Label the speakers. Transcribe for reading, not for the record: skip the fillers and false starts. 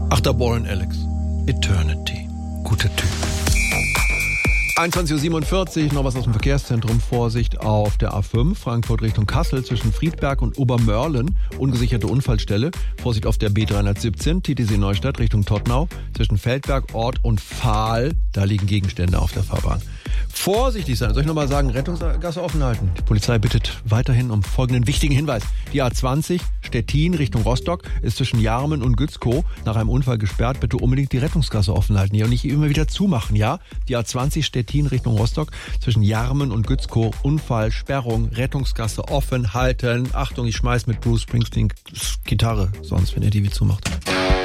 Speaker 1: Ach, da Warren Alex. Eternity. Guter Typ. 21.47 Uhr, noch was aus dem Verkehrszentrum. Vorsicht auf der A5, Frankfurt Richtung Kassel, zwischen Friedberg und Obermörlen, ungesicherte Unfallstelle. Vorsicht auf der B317, TTC Neustadt Richtung Todtnau, zwischen Feldberg, Ort und Pfahl, da liegen Gegenstände auf der Fahrbahn. Vorsichtig sein, soll ich nochmal sagen, Rettungsgasse offen halten. Die Polizei bittet weiterhin um folgenden wichtigen Hinweis. Die A20 Stettin Richtung Rostock ist zwischen Jarmen und Gützkow nach einem Unfall gesperrt. Bitte unbedingt die Rettungsgasse offen halten hier und nicht immer wieder zumachen, ja? Die A20 Stettin Richtung Rostock zwischen Jarmen und Gützkow, Unfall, Sperrung, Rettungsgasse offen halten. Achtung, ich schmeiß mit Bruce Springsteen Gitarre, sonst wenn ihr die wie zumacht.